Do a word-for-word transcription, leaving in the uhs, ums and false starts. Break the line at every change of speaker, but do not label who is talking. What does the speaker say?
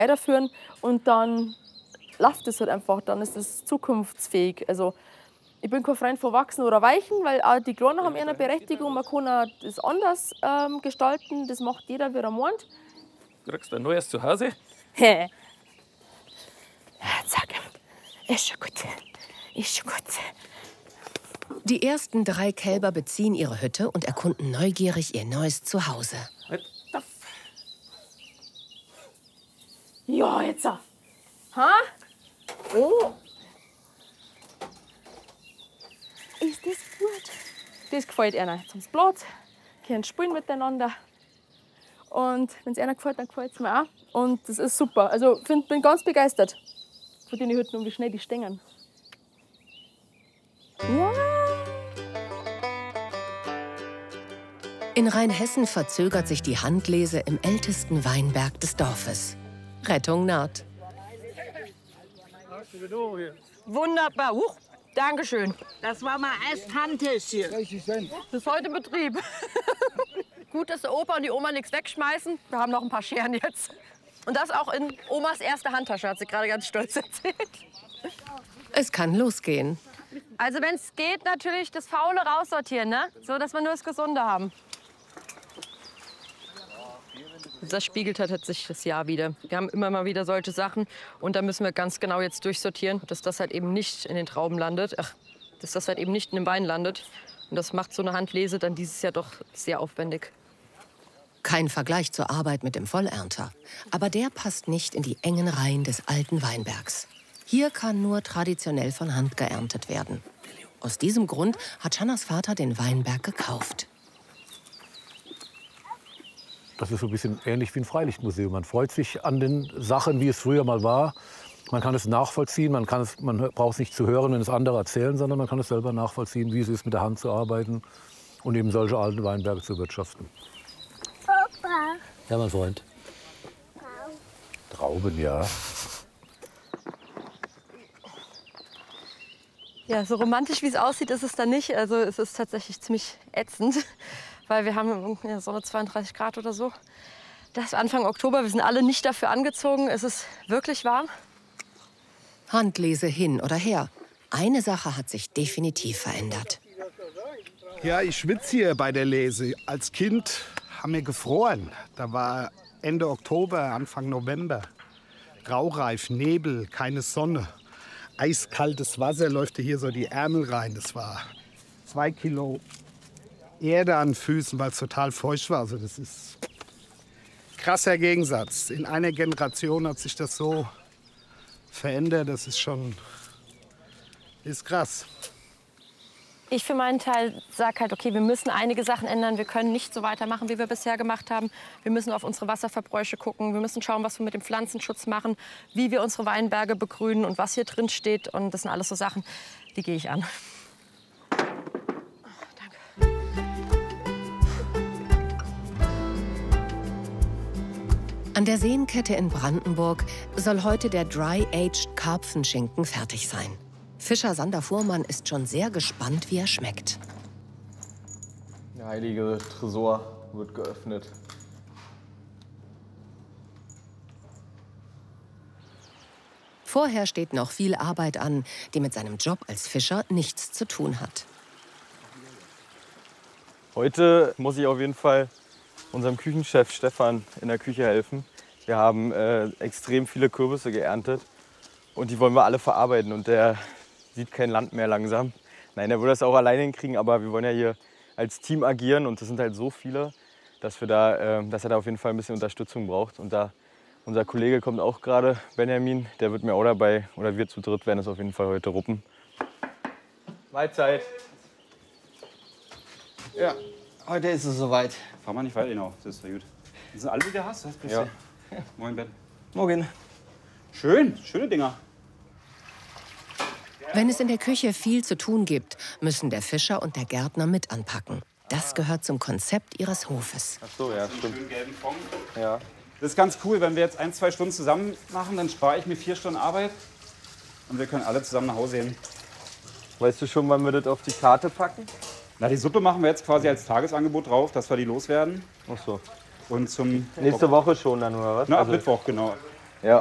weiterführen und dann läuft es halt einfach, dann ist es zukunftsfähig. Also ich bin kein Freund von Wachsen oder Weichen, weil auch die Kleinen haben eine Berechtigung, man kann auch das anders ähm, gestalten, das macht jeder, wie er meint.
Kriegst du ein neues Zuhause?
Ja, sag, ist schon gut, ist schon gut.
Die ersten drei Kälber beziehen ihre Hütte und erkunden neugierig ihr neues Zuhause.
Ja, jetzt. Ha? Oh. Ist das gut? Das gefällt einer. Jetzt haben sie Platz, können spielen miteinander. Und wenn es einer gefällt, dann gefällt es mir auch. Und das ist super. Also ich bin ganz begeistert von den Hütten und wie schnell die stehen. Ja.
In Rheinhessen verzögert sich die Handlese im ältesten Weinberg des Dorfes. Rettung naht.
Wunderbar. Huch, Dankeschön.
Das war mal erst Handtäschchen.
Bis heute Betrieb. Gut, dass der Opa und die Oma nichts wegschmeißen. Wir haben noch ein paar Scheren jetzt. Und das auch in Omas erste Handtasche, hat sie gerade ganz stolz erzählt.
Es kann losgehen.
Also wenn es geht, natürlich das Faule raussortieren, ne? So, dass wir nur das Gesunde haben. Das spiegelt halt sich das Jahr wieder. Wir haben immer mal wieder solche Sachen und da müssen wir ganz genau jetzt durchsortieren, dass das halt eben nicht in den Trauben landet, ach, dass das halt eben nicht in dem Wein landet. Und das macht so eine Handlese dann dieses Jahr doch sehr aufwendig.
Kein Vergleich zur Arbeit mit dem Vollernter. Aber der passt nicht in die engen Reihen des alten Weinbergs. Hier kann nur traditionell von Hand geerntet werden. Aus diesem Grund hat Shannas Vater den Weinberg gekauft.
Das ist so ein bisschen ähnlich wie ein Freilichtmuseum. Man freut sich an den Sachen, wie es früher mal war. Man kann es nachvollziehen, man, kann es, man braucht es nicht zu hören, wenn es andere erzählen, sondern man kann es selber nachvollziehen, wie es ist, mit der Hand zu arbeiten und eben solche alten Weinberge zu wirtschaften.
Papa.
Ja, mein Freund. Trauben, ja.
Ja, so romantisch wie es aussieht, ist es dann nicht. Also es ist tatsächlich ziemlich ätzend, weil wir haben ja, so eine zweiunddreißig Grad oder so. Das ist Anfang Oktober, wir sind alle nicht dafür angezogen. Es ist wirklich warm.
Handlese hin oder her. Eine Sache hat sich definitiv verändert.
Ja, ich schwitze hier bei der Lese. Als Kind haben wir gefroren. Da war Ende Oktober, Anfang November. Graureif, Nebel, keine Sonne. Eiskaltes Wasser läuft hier so die Ärmel rein. Das war zwei Kilo Erde an Füßen, weil es total feucht war. Also das ist ein krasser Gegensatz. In einer Generation hat sich das so verändert. Das ist schon ist krass.
Ich für meinen Teil sage halt, okay, wir müssen einige Sachen ändern. Wir können nicht so weitermachen, wie wir bisher gemacht haben. Wir müssen auf unsere Wasserverbräuche gucken. Wir müssen schauen, was wir mit dem Pflanzenschutz machen, wie wir unsere Weinberge begrünen und was hier drin steht. Und das sind alles so Sachen, die gehe ich an. Danke.
An der Seenkette in Brandenburg soll heute der Dry-Aged Karpfenschinken fertig sein. Fischer Sander Fuhrmann ist schon sehr gespannt, wie er schmeckt.
Der heilige Tresor wird geöffnet.
Vorher steht noch viel Arbeit an, die mit seinem Job als Fischer nichts zu tun hat.
Heute muss ich auf jeden Fall unserem Küchenchef Stefan in der Küche helfen. Wir haben äh, extrem viele Kürbisse geerntet und die wollen wir alle verarbeiten. Und der sieht kein Land mehr langsam. Nein, er würde das auch alleine hinkriegen, aber wir wollen ja hier als Team agieren und das sind halt so viele, dass, wir da, äh, dass er da auf jeden Fall ein bisschen Unterstützung braucht. Und da unser Kollege kommt auch gerade, Benjamin, der wird mir auch dabei, oder wir zu dritt werden es auf jeden Fall heute ruppen. Mahlzeit.
Ja, heute ist es soweit. Fahr mal nicht weiter, genau, das ist ja gut. Sind alle, die du hast? Das bist
ja.
Du. Moin, Ben.
Morgen.
Schön, schöne Dinger.
Wenn es in der Küche viel zu tun gibt, müssen der Fischer und der Gärtner mit anpacken. Das gehört zum Konzept ihres Hofes.
Ach so, ja, stimmt.
Schönen gelben Fond.
Ja.
Das ist ganz cool, wenn wir jetzt ein, zwei Stunden zusammen machen, dann spare ich mir vier Stunden Arbeit und wir können alle zusammen nach Hause gehen.
Weißt du schon, wann wir das auf die Karte packen?
Na, die Suppe machen wir jetzt quasi als Tagesangebot drauf, dass wir die loswerden.
Ach so.
Und zum
Nächste Woche schon dann, oder was?
Na, ab
also
Mittwoch, genau.